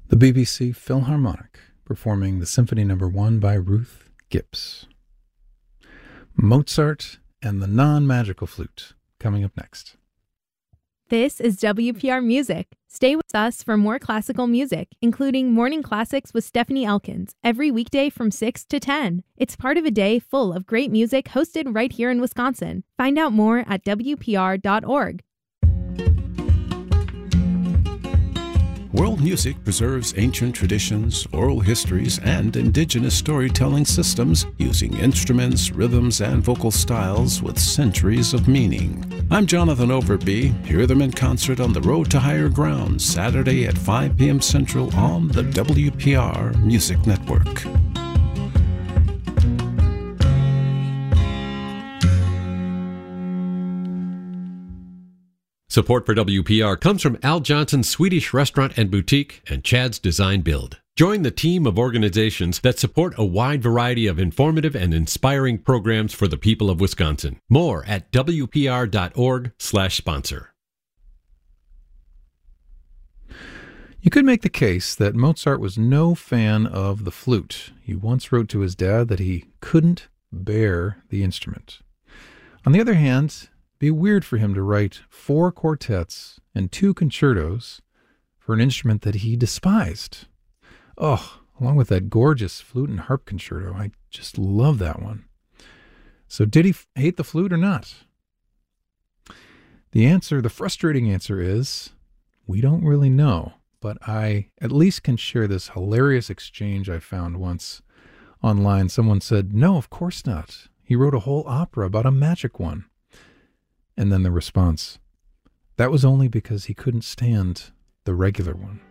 The BBC Philharmonic performing the Symphony No. 1 by Ruth Gibbs. Mozart and the Non-Magical Flute, coming up next. This is WPR Music. Stay with us for more classical music, including Morning Classics with Stephanie Elkins, every weekday from 6 to 10. It's part of a day full of great music hosted right here in Wisconsin. Find out more at WPR.org. World music preserves ancient traditions, oral histories, and indigenous storytelling systems using instruments, rhythms, and vocal styles with centuries of meaning. I'm Jonathan Overby. Hear them in concert on the Road to Higher Ground, Saturday at 5 p.m. Central on the WPR Music Network. Support for WPR comes from Al Johnson's Swedish Restaurant and Boutique and Chad's Design Build. Join the team of organizations that support a wide variety of informative and inspiring programs for the people of Wisconsin. More at WPR.org/sponsor. You could make the case that Mozart was no fan of the flute. He once wrote to his dad that he couldn't bear the instrument. On the other hand, it'd be weird for him to write 4 quartets and 2 concertos for an instrument that he despised. Oh, along with that gorgeous flute and harp concerto. I just love that one. So did he hate the flute or not? The frustrating answer is, we don't really know. But I at least can share this hilarious exchange I found once online. Someone said, "No, of course not. He wrote a whole opera about a magic one." And then the response, "That was only because he couldn't stand the regular one."